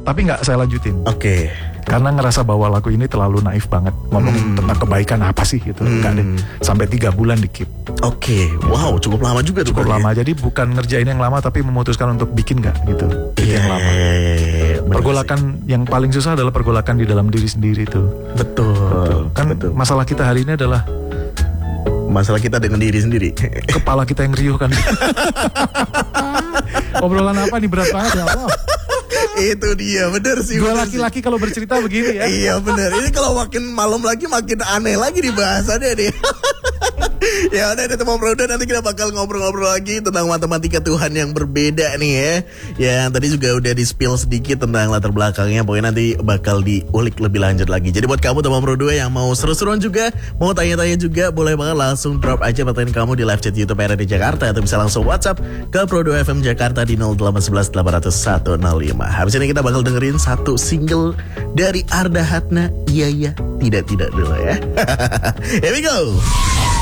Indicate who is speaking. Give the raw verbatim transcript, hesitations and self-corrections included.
Speaker 1: tapi nggak saya lanjutin.
Speaker 2: Oke. Okay.
Speaker 1: Karena ngerasa bahwa lagu ini terlalu naif banget ngomongin hmm. tentang kebaikan apa sih gitu. Hmm. Enggak deh. Sampai tiga bulan di keep.
Speaker 2: Oke, okay. Wow, cukup lama juga tuh.
Speaker 1: Cukup lama. Ya? Jadi bukan ngerjain yang lama tapi memutuskan untuk bikin nggak gitu. Bikin yeah, yang lama. Pergolakan sih. Yang paling susah adalah pergolakan di dalam diri sendiri tuh.
Speaker 2: Betul.
Speaker 1: Betul. Kan
Speaker 2: betul.
Speaker 1: Masalah kita hari ini adalah
Speaker 2: masalah kita dengan diri sendiri.
Speaker 1: Kepala kita yang riuh kan. Obrolan apa nih, berat banget ya Allah.
Speaker 2: Itu dia, bener sih.
Speaker 1: Gue laki-laki kalau bercerita begini ya.
Speaker 2: Iya bener. Ini kalau makin malam lagi makin aneh lagi nih bahasannya nih. Ya udah deh teman Broda, nanti kita bakal ngobrol-ngobrol lagi tentang matematika Tuhan yang berbeda nih ya. Ya tadi juga udah di-spill sedikit tentang latar belakangnya. Pokoknya nanti bakal diulik lebih lanjut lagi. Jadi buat kamu teman Broda yang mau seru-seruan juga, mau tanya-tanya juga, boleh banget langsung drop aja pertanyaan kamu di live chat YouTube R R D Jakarta. Atau bisa langsung WhatsApp ke Broda F M Jakarta di nol delapan satu satu delapan nol satu nol lima. Habis ini kita bakal dengerin satu single dari Arda Hatna, Iya Ya Tidak Tidak dulu ya. Here we go.